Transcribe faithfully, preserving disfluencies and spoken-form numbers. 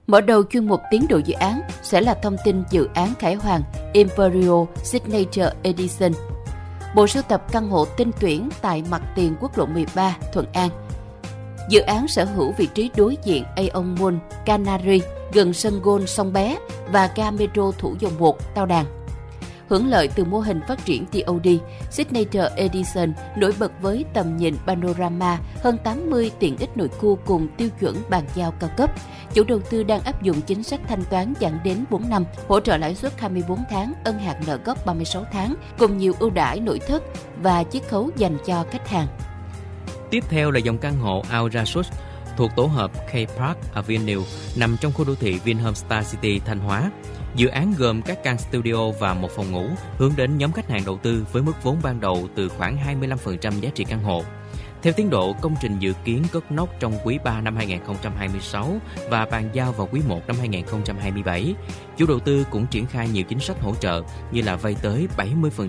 Mở đầu chuyên mục tiến độ dự án sẽ là thông tin dự án Khải Hoàn Imperial Signature Edition. Bộ sưu tập căn hộ tinh tuyển tại mặt tiền quốc lộ mười ba, Thuận An. Dự án sở hữu vị trí đối diện Aeon Mall Canary, gần sân golf Sông Bé và ga metro Thủ Dầu Một, Tao Đàn. Hưởng lợi từ mô hình phát triển tê ô đê, Signature Edition nổi bật với tầm nhìn panorama, hơn tám mươi tiện ích nội khu cùng tiêu chuẩn bàn giao cao cấp. Chủ đầu tư đang áp dụng chính sách thanh toán giãn đến bốn năm, hỗ trợ lãi suất hai mươi bốn tháng, ân hạn nợ gốc ba mươi sáu tháng, cùng nhiều ưu đãi nội thất và chiết khấu dành cho khách hàng. Tiếp theo là dòng căn hộ Aura Suites thuộc tổ hợp K-Park Avenue nằm trong khu đô thị Vinhomes Star City Thanh Hóa. Dự án gồm các căn studio và một phòng ngủ, hướng đến nhóm khách hàng đầu tư với mức vốn ban đầu từ khoảng hai mươi lăm phần trăm giá trị căn hộ. Theo tiến độ, công trình dự kiến cất nóc trong quý ba năm hai không hai sáu và bàn giao vào quý một năm hai không hai bảy. Chủ đầu tư cũng triển khai nhiều chính sách hỗ trợ như là vay tới bảy mươi phần trăm